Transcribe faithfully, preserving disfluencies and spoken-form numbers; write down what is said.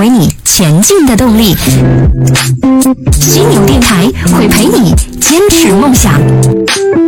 为你前进的动力。犀牛电台会陪你坚持梦想。